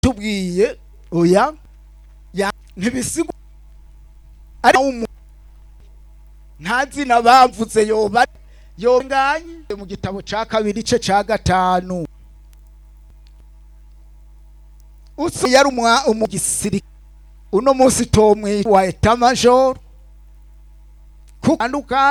tubwiye oya ntibisigwa ari nta zina bavuze yoba yonganye mu gitabo ca kabiri ce ca gatanu yari umugisirikare uno munsi tomwe wa etat major kuko